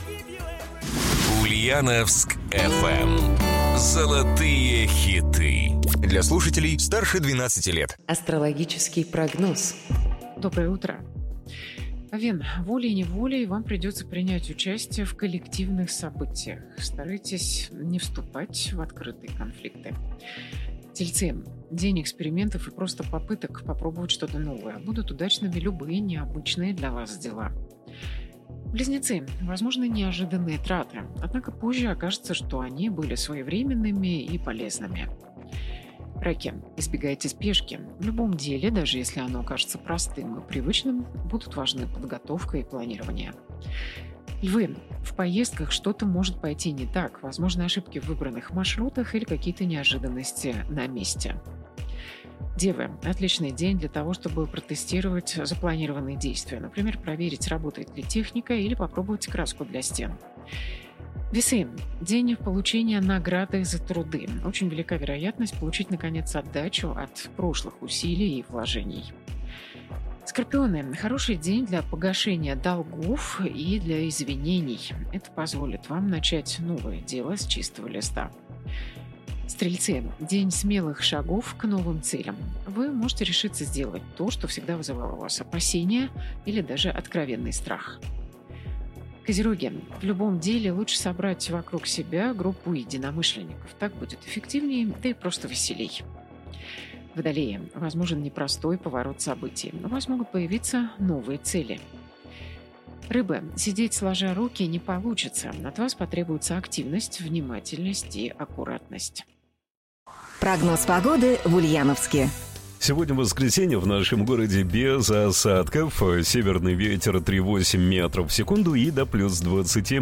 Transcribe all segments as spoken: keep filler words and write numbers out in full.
Ульяновск эф эм. Золотые хиты. Для слушателей старше двенадцати лет. Астрологический прогноз. Доброе утро. Овен, волей-неволей вам придется принять участие в коллективных событиях. Старайтесь не вступать в открытые конфликты. Тельцы, день экспериментов и просто попыток попробовать что-то новое. Будут удачными любые необычные для вас дела. Близнецы, возможны неожиданные траты, однако позже окажется, что они были своевременными и полезными. Раки, избегайте спешки. В любом деле, даже если оно кажется простым и привычным, будут важны подготовка и планирование. Львы, в поездках что-то может пойти не так, возможно, ошибки в выбранных маршрутах или какие-то неожиданности на месте. Девы, отличный день для того, чтобы протестировать запланированные действия, например, проверить, работает ли техника или попробовать краску для стен. Весы, день получения награды за труды. Очень велика вероятность получить, наконец, отдачу от прошлых усилий и вложений. Скорпионы, хороший день для погашения долгов и для извинений. Это позволит вам начать новое дело с чистого листа. Стрельцы, день смелых шагов к новым целям. Вы можете решиться сделать то, что всегда вызывало у вас опасения или даже откровенный страх. Козероги, в любом деле лучше собрать вокруг себя группу единомышленников. Так будет эффективнее, да и просто веселей. Водолеи, возможен непростой поворот событий, но у вас могут появиться новые цели. Рыбы, сидеть сложа руки не получится. От вас потребуется активность, внимательность и аккуратность. Прогноз погоды в Ульяновске. Сегодня воскресенье, в нашем городе без осадков. Северный ветер три целых восемь десятых метров в секунду и до плюс двадцати.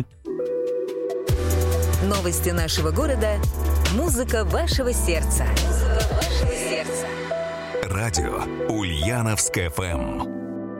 Новости нашего города. Музыка вашего сердца. Музыка вашего сердца. Радио Ульяновск эф эм.